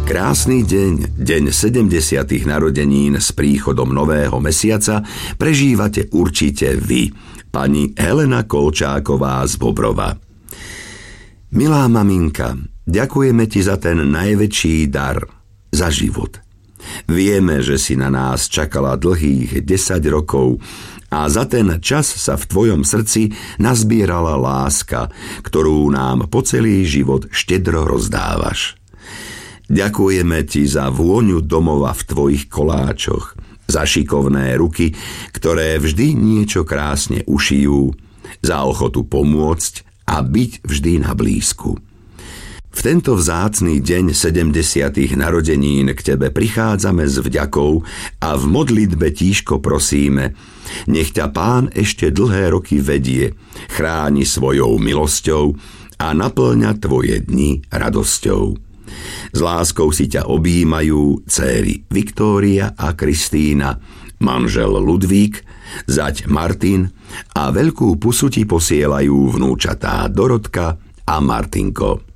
Krásny deň, deň 70. narodenín s príchodom nového mesiaca prežívate určite vy, pani Helena Kolčáková z Bobrova. Milá maminka, ďakujeme ti za ten najväčší dar, za život. Vieme, že si na nás čakala dlhých 10 rokov a za ten čas sa v tvojom srdci nazbierala láska, ktorú nám po celý život štedro rozdávaš. Ďakujeme ti za vôňu domova v tvojich koláčoch, za šikovné ruky, ktoré vždy niečo krásne ušijú, za ochotu pomôcť a byť vždy na blízku. V tento vzácny deň 70. narodenín k tebe prichádzame s vďakou a v modlitbe tížko prosíme, nech ťa Pán ešte dlhé roky vedie, chráni svojou milosťou a naplňa tvoje dni radosťou. S láskou si ťa objímajú dcéry Viktória a Kristína, manžel Ludvík, zať Martin a veľkú pusu ti posielajú vnúčatá Dorotka a Martinko.